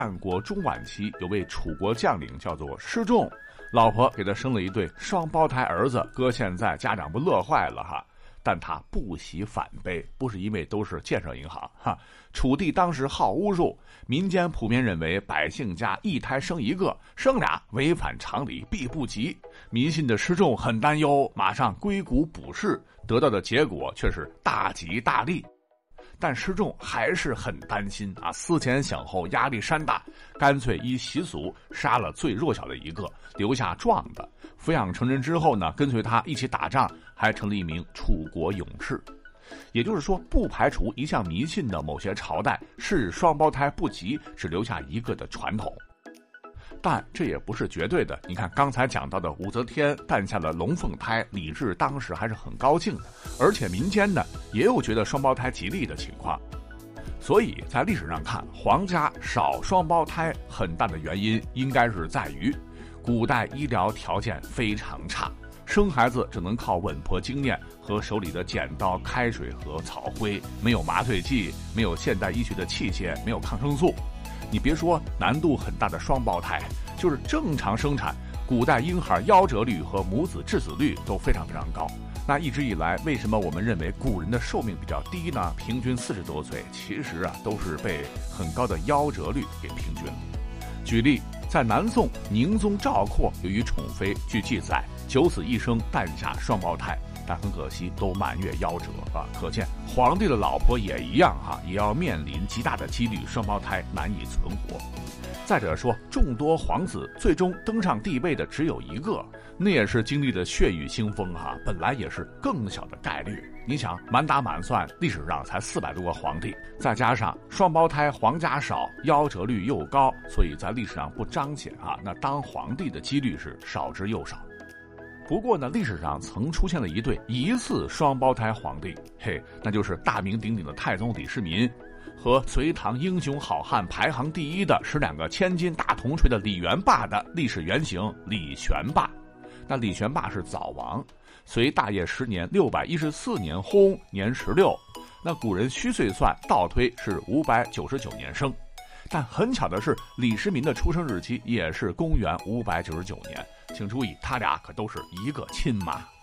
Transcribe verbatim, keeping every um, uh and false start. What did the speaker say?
战国中晚期有位楚国将领叫做施仲，老婆给他生了一对双胞胎儿子，搁现在家长不乐坏了哈。但他不喜反卑，不是因为都是建设银行哈。楚地当时好巫术，民间普遍认为百姓家一胎生一个，生俩违反常理，必不吉。迷信的施仲很担忧，马上归谷补氏，得到的结果却是大吉大利。但施仲还是很担心啊，思前想后，压力山大，干脆依习俗杀了最弱小的一个，留下壮的。抚养成人之后呢，跟随他一起打仗，还成了一名楚国勇士。也就是说，不排除一向迷信的某些朝代是双胞胎不吉，只留下一个的传统。但这也不是绝对的，你看刚才讲到的武则天诞下了龙凤胎，李治当时还是很高兴的，而且民间呢也有觉得双胞胎吉利的情况。所以在历史上看，皇家少双胞胎很大的原因应该是在于古代医疗条件非常差，生孩子只能靠稳婆经验和手里的剪刀、开水和草灰，没有麻醉剂，没有现代医学的器械，没有抗生素。你别说难度很大的双胞胎，就是正常生产，古代婴孩夭折率和母子致死率都非常非常高。那一直以来，为什么我们认为古人的寿命比较低呢？平均四十多岁，其实啊都是被很高的夭折率给平均了。举例，在南宋宁宗赵括有一宠妃，据记载九死一生，诞下双胞胎，但很可惜都满月夭折啊！可见皇帝的老婆也一样哈、啊，也要面临极大的几率双胞胎难以存活。再者说，众多皇子最终登上帝位的只有一个，那也是经历了血雨腥风哈、啊，本来也是更小的概率。你想，满打满算，历史上才四百多个皇帝，再加上双胞胎皇家少，夭折率又高，所以在历史上不彰显啊，那当皇帝的几率是少之又少。不过呢，历史上曾出现了一对疑似双胞胎皇帝，嘿，那就是大名鼎鼎的太宗李世民和隋唐英雄好汉排行第一的十两个千斤大铜锤的李元霸的历史原型李玄霸。那李玄霸是早亡，隋大业十年六百一十四年薨，年十六。那古人虚岁算倒推是五百九十九年生。但很巧的是，李世民的出生日期也是公元五百九十九年，请注意，他俩可都是一个亲妈。